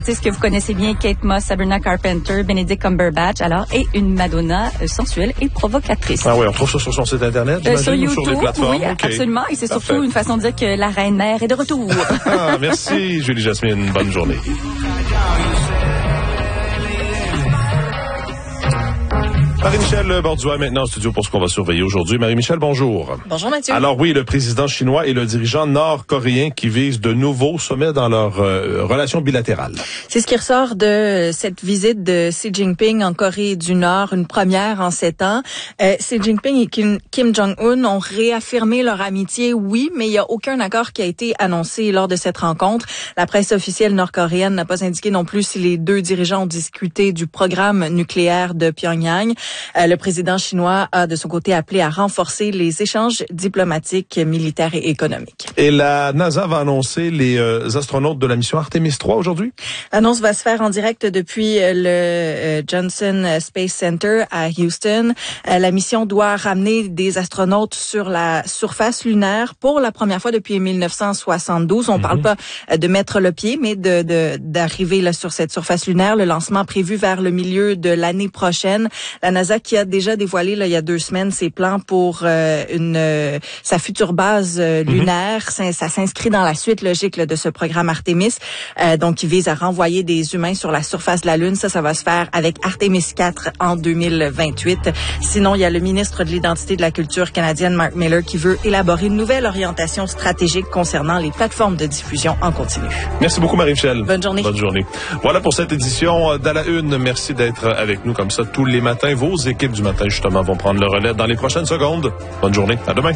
C'est ce que vous connaissez bien, Kate Moss, Sabrina Carpenter, Benedict Cumberbatch, et une Madonna sensuelle et provocatrice. Ah oui, on trouve ça sur son site internet, sur YouTube, ou sur les plateformes? Oui, okay. Absolument. Et c'est surtout une façon de dire que la reine-mère est de retour. Merci, Julie Jasmine. Bonne journée. Marie-Michel Borduas est maintenant au studio pour ce qu'on va surveiller aujourd'hui. Marie-Michel, bonjour. Bonjour Mathieu. Alors oui, le président chinois et le dirigeant nord-coréen qui visent de nouveaux sommets dans leur relation bilatérale. C'est ce qui ressort de cette visite de Xi Jinping en Corée du Nord, une première en 7 ans. Xi Jinping et Kim Jong-un ont réaffirmé leur amitié, oui, mais il n'y a aucun accord qui a été annoncé lors de cette rencontre. La presse officielle nord-coréenne n'a pas indiqué non plus si les deux dirigeants ont discuté du programme nucléaire de Pyongyang. Le président chinois a de son côté appelé à renforcer les échanges diplomatiques, militaires et économiques. Et la NASA va annoncer les astronautes de la mission Artemis 3 aujourd'hui? L'annonce va se faire en direct depuis le Johnson Space Center à Houston. La mission doit ramener des astronautes sur la surface lunaire pour la première fois depuis 1972. On parle pas de mettre le pied, mais d'arriver là sur cette surface lunaire. Le lancement prévu vers le milieu de l'année prochaine. La NASA qui a déjà dévoilé là il y a 2 semaines ses plans pour sa future base lunaire. Ça s'inscrit dans la suite logique là, de ce programme Artemis, donc qui vise à renvoyer des humains sur la surface de la Lune. Ça va se faire avec Artemis 4 en 2028. Sinon, il y a le ministre de l'Identité et de la Culture canadienne, Mark Miller, qui veut élaborer une nouvelle orientation stratégique concernant les plateformes de diffusion en continu. Merci beaucoup, Marie-Michel. Bonne journée. Bonne journée. Voilà pour cette édition d'À la Une. Merci d'être avec nous comme ça tous les matins. Vos équipes du matin, justement, vont prendre le relais dans les prochaines secondes. Bonne journée. À demain.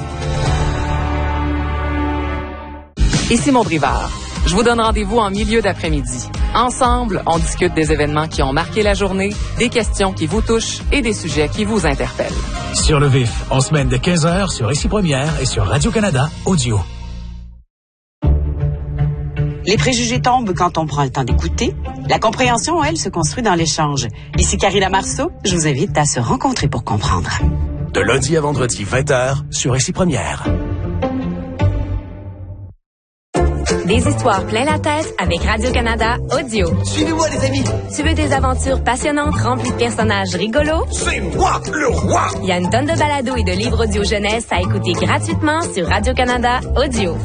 Ici Maud Rivard. Je vous donne rendez-vous en milieu d'après-midi. Ensemble, on discute des événements qui ont marqué la journée, des questions qui vous touchent et des sujets qui vous interpellent. Sur le vif, en semaine de 15h sur Ici Première et sur Radio-Canada Audio. Les préjugés tombent quand on prend le temps d'écouter. La compréhension, elle, se construit dans l'échange. Ici Karina Marceau, je vous invite à se rencontrer pour comprendre. De lundi à vendredi, 20h, sur Ici Première. Des histoires plein la tête avec Radio-Canada Audio. Suivez-moi, les amis. Tu veux des aventures passionnantes remplies de personnages rigolos? C'est moi, le roi! Il y a une tonne de balados et de livres audio jeunesse à écouter gratuitement sur Radio-Canada Audio.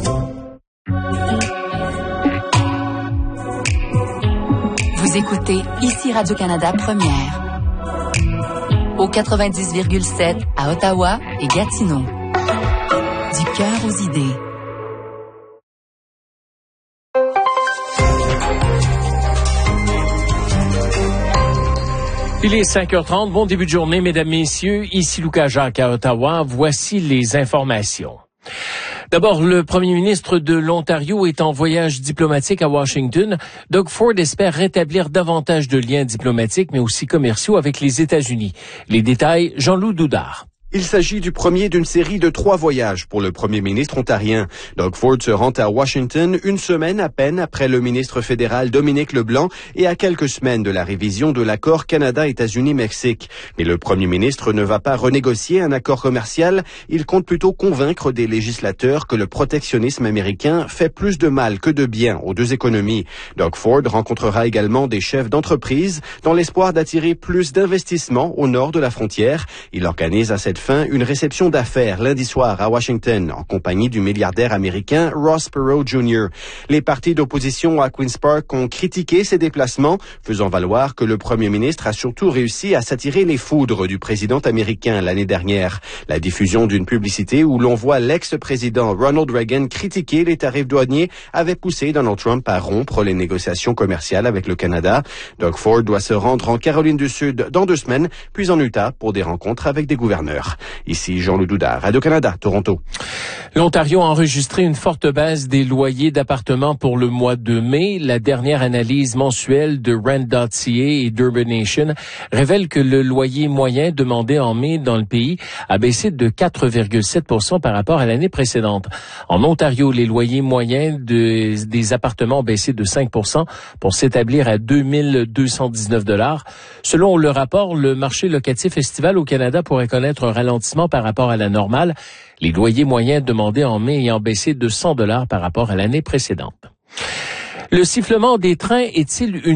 Vous écoutez ici Radio-Canada Première. Au 90,7 à Ottawa et Gatineau. Du cœur aux idées. Il est 5h30. Bon début de journée, mesdames, messieurs. Ici Lucas Jacques à Ottawa. Voici les informations. D'abord, le premier ministre de l'Ontario est en voyage diplomatique à Washington. Doug Ford espère rétablir davantage de liens diplomatiques, mais aussi commerciaux avec les États-Unis. Les détails, Jean-Loup Doudard. Il s'agit du premier d'une série de 3 voyages pour le premier ministre ontarien. Doug Ford se rend à Washington une semaine à peine après le ministre fédéral Dominic LeBlanc et à quelques semaines de la révision de l'accord Canada-États-Unis-Mexique. Mais le premier ministre ne va pas renégocier un accord commercial. Il compte plutôt convaincre des législateurs que le protectionnisme américain fait plus de mal que de bien aux deux économies. Doug Ford rencontrera également des chefs d'entreprise dans l'espoir d'attirer plus d'investissements au nord de la frontière. Il organise à cette fin une réception d'affaires lundi soir à Washington en compagnie du milliardaire américain Ross Perot Jr. Les partis d'opposition à Queen's Park ont critiqué ces déplacements, faisant valoir que le premier ministre a surtout réussi à s'attirer les foudres du président américain l'année dernière. La diffusion d'une publicité où l'on voit l'ex-président Ronald Reagan critiquer les tarifs douaniers avait poussé Donald Trump à rompre les négociations commerciales avec le Canada. Doug Ford doit se rendre en Caroline du Sud dans 2 semaines, puis en Utah pour des rencontres avec des gouverneurs. Ici Jean-Loup Doudard, Radio-Canada, Toronto. L'Ontario a enregistré une forte baisse des loyers d'appartements pour le mois de mai. La dernière analyse mensuelle de Rent.ca et d'Urbanation révèle que le loyer moyen demandé en mai dans le pays a baissé de 4,7% par rapport à l'année précédente. En Ontario, les loyers moyens des appartements ont baissé de 5% pour s'établir à 2219 $. Selon le rapport, le marché locatif estival au Canada pourrait connaître un ralentissement par rapport à la normale, les loyers moyens demandés en mai ayant baissé de 100 $ par rapport à l'année précédente. Le sifflement des trains est-il une